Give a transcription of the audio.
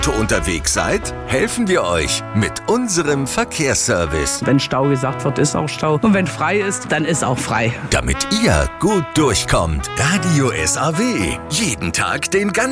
Auto unterwegs seid, helfen wir euch mit unserem Verkehrsservice. Wenn Stau gesagt wird, ist auch Stau. Und wenn frei ist, dann ist auch frei. Damit ihr gut durchkommt. Radio SAW. Jeden Tag den ganzen